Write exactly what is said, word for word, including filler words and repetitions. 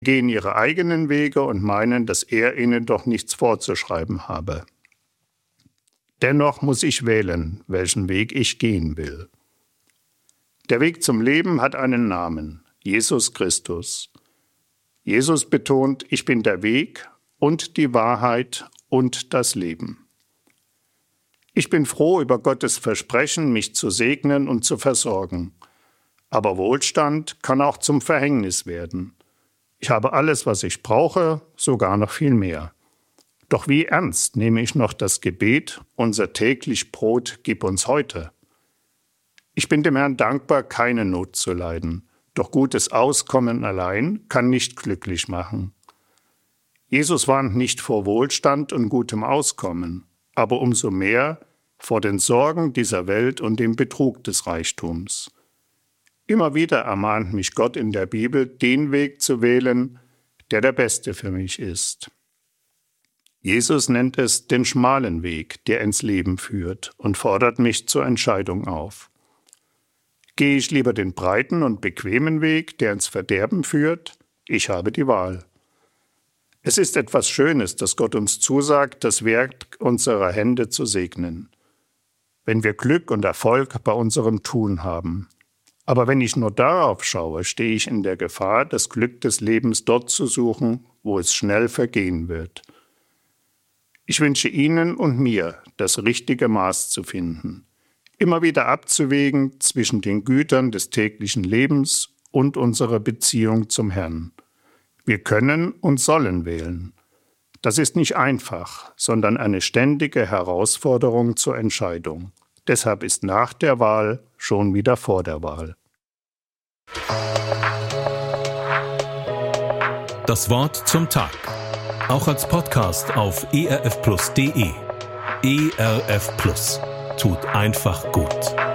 gehen ihre eigenen Wege und meinen, dass er ihnen doch nichts vorzuschreiben habe. Dennoch muss ich wählen, welchen Weg ich gehen will. Der Weg zum Leben hat einen Namen, Jesus Christus. Jesus betont, ich bin der Weg und die Wahrheit und das Leben. Ich bin froh über Gottes Versprechen, mich zu segnen und zu versorgen. Aber Wohlstand kann auch zum Verhängnis werden. Ich habe alles, was ich brauche, sogar noch viel mehr. Doch wie ernst nehme ich noch das Gebet, unser täglich Brot gib uns heute? Ich bin dem Herrn dankbar, keine Not zu leiden. Doch gutes Auskommen allein kann nicht glücklich machen. Jesus warnt nicht vor Wohlstand und gutem Auskommen, aber umso mehr vor den Sorgen dieser Welt und dem Betrug des Reichtums. Immer wieder ermahnt mich Gott in der Bibel, den Weg zu wählen, der der beste für mich ist. Jesus nennt es den schmalen Weg, der ins Leben führt, und fordert mich zur Entscheidung auf. Gehe ich lieber den breiten und bequemen Weg, der ins Verderben führt? Ich habe die Wahl. Es ist etwas Schönes, dass Gott uns zusagt, das Werk unserer Hände zu segnen, wenn wir Glück und Erfolg bei unserem Tun haben. Aber wenn ich nur darauf schaue, stehe ich in der Gefahr, das Glück des Lebens dort zu suchen, wo es schnell vergehen wird. Ich wünsche Ihnen und mir, das richtige Maß zu finden, immer wieder abzuwägen zwischen den Gütern des täglichen Lebens und unserer Beziehung zum Herrn. Wir können und sollen wählen. Das ist nicht einfach, sondern eine ständige Herausforderung zur Entscheidung. Deshalb ist nach der Wahl schon wieder vor der Wahl. Das Wort zum Tag. Auch als Podcast auf e r f plus punkt d e. E R F Plus. Tut einfach gut.